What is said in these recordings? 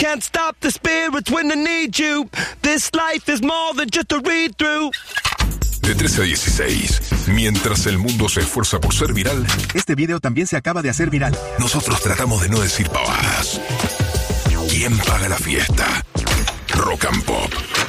can't stop the spirits when I need you. This life is more than just a read-through. De 13 a 16, mientras el mundo se esfuerza por ser viral, este video también se acaba de hacer viral. Nosotros tratamos de no decir pavadas. ¿Quién paga la fiesta? Rock and Pop.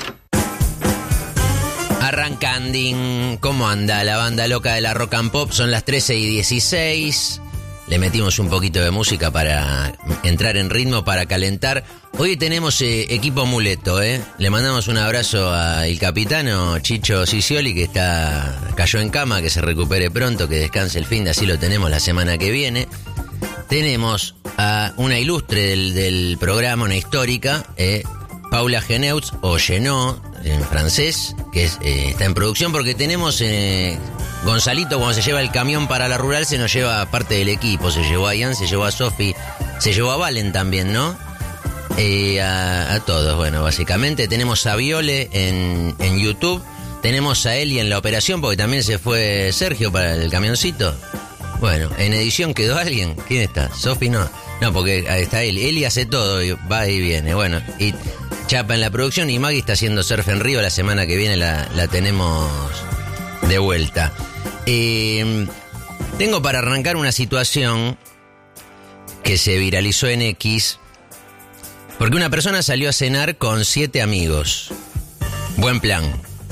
Arrancanding, ¿cómo anda la banda loca de la Rock and Pop? Son las 13 y 16. Le metimos un poquito de música para entrar en ritmo, para calentar. Hoy tenemos equipo muleto, ¿eh? Le mandamos un abrazo al capitano Chicho Cicioli, que cayó en cama, que se recupere pronto, que descanse el fin de, así lo tenemos la semana que viene. Tenemos a una ilustre del programa, una histórica, Paula Geneutz, o Genot, en francés, que está en producción, porque tenemos... Gonzalito, cuando se lleva el camión para la rural, se nos lleva parte del equipo. Se llevó a Ian, se llevó a Sofi, se llevó a Valen también, ¿no? A todos, bueno, básicamente. Tenemos a Viole en YouTube. Tenemos a Eli en la operación, porque también se fue Sergio para el camioncito. Bueno, en edición quedó alguien. ¿Quién está? Sofi no. No, porque está Eli. Eli hace todo, y va y viene. Bueno, y Chapa en la producción. Y Maggie está haciendo surf en Río. La semana que viene la tenemos de vuelta. Tengo para arrancar una situación que se viralizó en X, porque una persona salió a cenar con 7 amigos. Buen plan.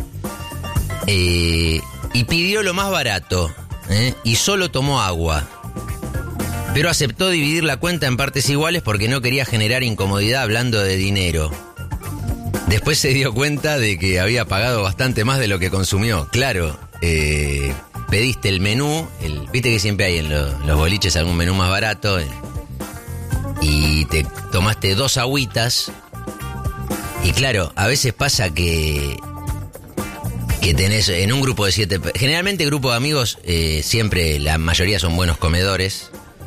Y pidió lo más barato, y solo tomó agua. Pero aceptó dividir la cuenta en partes iguales porque no quería generar incomodidad hablando de dinero. Después se dio cuenta de que había pagado bastante más de lo que consumió. Claro, pediste el menú, viste que siempre hay en los boliches algún menú más barato, y te tomaste 2 agüitas, y claro, a veces pasa que tenés en un grupo de 7, generalmente grupo de amigos, siempre la mayoría son buenos comedores,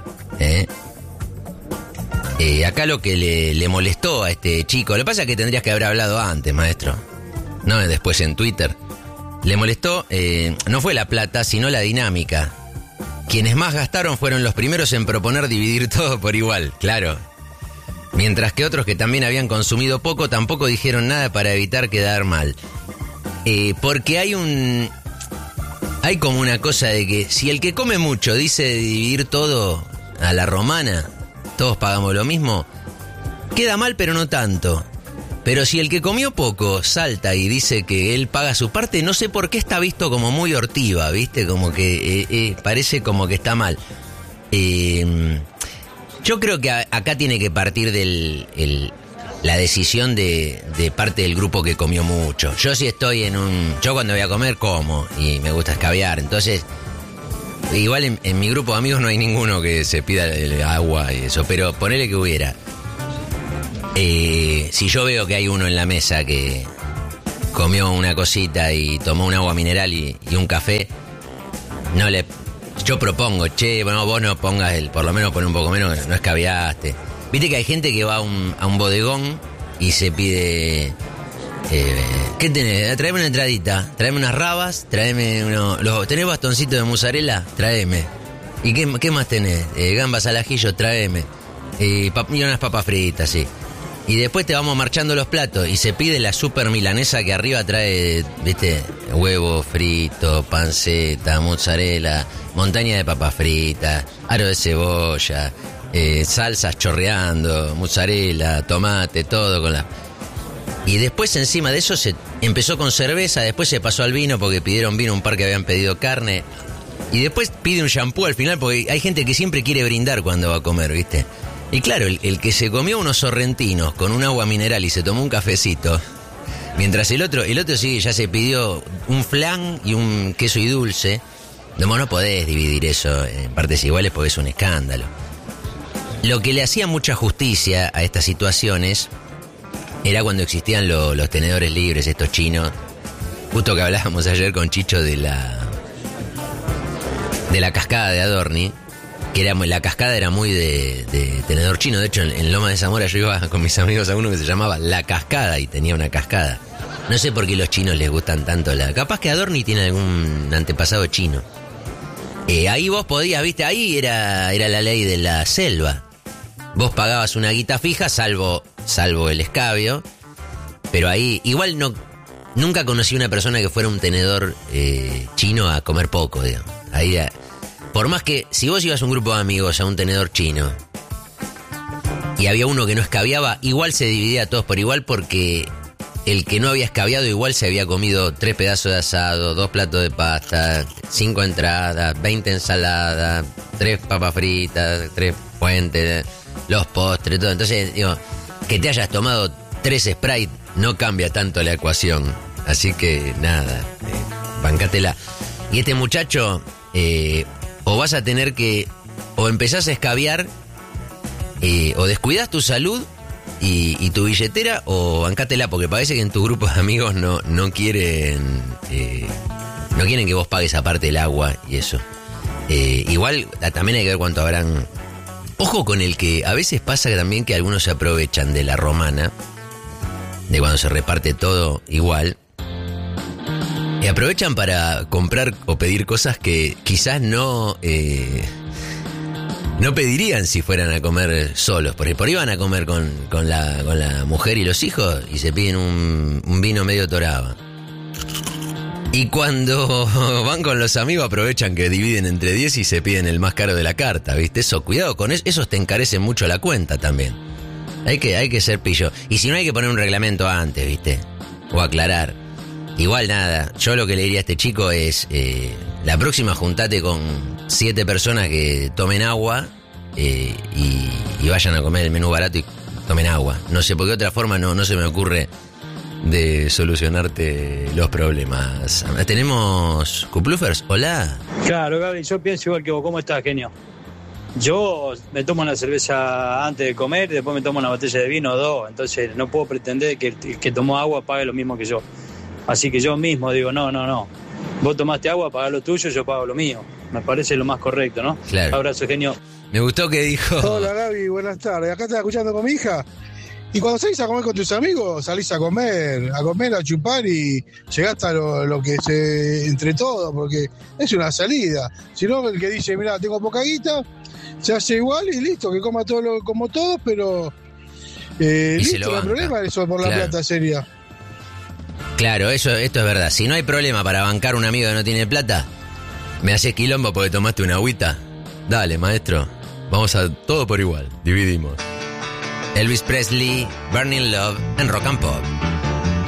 acá lo que le molestó a este chico, lo que pasa es que tendrías que haber hablado antes, maestro, no después en Twitter. Le molestó, no fue la plata, sino la dinámica. Quienes más gastaron fueron los primeros en proponer dividir todo por igual, claro. Mientras que otros que también habían consumido poco tampoco dijeron nada para evitar quedar mal. Porque hay como una cosa de que si el que come mucho dice dividir todo a la romana, todos pagamos lo mismo, queda mal pero no tanto. Pero si el que comió poco salta y dice que él paga su parte, no sé por qué está visto como muy hortiva, ¿viste? Como que parece como que está mal. Yo creo que acá tiene que partir la decisión de parte del grupo que comió mucho. Yo sí estoy yo cuando voy a comer como, y me gusta escabiar. Entonces, igual en mi grupo de amigos no hay ninguno que se pida el agua y eso, pero ponele que hubiera. Si yo veo que hay uno en la mesa que comió una cosita y tomó un agua mineral y un café, yo propongo, bueno, vos no pongas por lo menos pon un poco menos, no escabiaste. Viste que hay gente que va a un bodegón y se pide, ¿qué tenés? Tráeme una entradita, tráeme unas rabas, tráeme ¿tenés bastoncito de mozzarella? Tráeme. ¿Y qué más tenés? Gambas al ajillo, tráeme. Y unas papas fritas, sí. Y después te vamos marchando los platos y se pide la super milanesa que arriba trae, viste, huevo frito, panceta, mozzarella, montaña de papas fritas, aro de cebolla, salsas chorreando, mozzarella, tomate, todo con la... Y después encima de eso se empezó con cerveza, después se pasó al vino porque pidieron vino un par que habían pedido carne. Y después pide un shampoo al final porque hay gente que siempre quiere brindar cuando va a comer, ¿viste? Y claro, el que se comió unos sorrentinos con un agua mineral y se tomó un cafecito, mientras el otro sí ya se pidió un flan y un queso y dulce, no podés dividir eso en partes iguales porque es un escándalo. Lo que le hacía mucha justicia a estas situaciones era cuando existían los tenedores libres, estos chinos. Justo que hablábamos ayer con Chicho de la cascada de Adorni, que la cascada era muy de tenedor chino. De hecho, en Loma de Zamora yo iba con mis amigos a uno que se llamaba La Cascada y tenía una cascada. No sé por qué los chinos les gustan tanto capaz que Adorni tiene algún antepasado chino. Ahí vos podías, viste, ahí era la ley de la selva. Vos pagabas una guita fija, salvo salvo el escabio. Pero ahí, igual nunca conocí una persona que fuera un tenedor chino a comer poco, digamos. Ahí, por más que, si vos ibas a un grupo de amigos a un tenedor chino y había uno que no escabiaba, igual se dividía a todos por igual, porque el que no había escabiado igual se había comido 3 pedazos de asado, 2 platos de pasta, 5 entradas, 20 ensaladas, 3 papas fritas, 3 puentes, los postres, todo. Entonces, digo, que te hayas tomado 3 Sprite no cambia tanto la ecuación. Así que nada, bancátela. Y este muchacho, o vas a tener que, o empezás a escabiar, o descuidás tu salud y tu billetera, o bancátela, porque parece que en tu grupo de amigos no quieren que vos pagues aparte el agua y eso. Igual también hay que ver cuánto habrán. Ojo con el que a veces pasa también que algunos se aprovechan de la romana, de cuando se reparte todo igual, y aprovechan para comprar o pedir cosas que quizás no pedirían si fueran a comer solos, porque por ahí van a comer con la mujer y los hijos y se piden un vino medio toraba. Y cuando van con los amigos aprovechan que dividen entre 10 y se piden el más caro de la carta, ¿viste? Eso, cuidado con eso, esos te encarecen mucho la cuenta también. Hay que ser pillo. Y si no, hay que poner un reglamento antes, ¿viste? O aclarar. Igual nada, yo lo que le diría a este chico es, la próxima juntate con 7 personas que tomen agua y vayan a comer el menú barato y tomen agua. No sé, porque de otra forma no se me ocurre de solucionarte los problemas. ¿Tenemos cuplufers? Hola. Claro, Gaby, yo pienso igual que vos. ¿Cómo estás, genio? Yo me tomo una cerveza antes de comer, después me tomo una botella de vino o 2, entonces no puedo pretender que el que tomó agua pague lo mismo que yo. Así que yo mismo digo, no. Vos tomaste agua, pagá lo tuyo, yo pago lo mío. Me parece lo más correcto, ¿no? Claro. Abrazo, genio. Me gustó que dijo... Hola, Gaby, buenas tardes. Acá estás escuchando con mi hija. Y cuando salís a comer con tus amigos, salís a comer, a chupar y llegás a lo que se entre todos, porque es una salida. Si no, el que dice, mirá, tengo poca guita, se hace igual y listo, que coma todo como todos, pero listo, no hay problema eso por la plata seria. Claro, esto es verdad. Si no hay problema para bancar un amigo que no tiene plata, me haces quilombo porque tomaste una agüita. Dale, maestro, vamos a todo por igual, dividimos. Elvis Presley, Burning Love en Rock and Pop.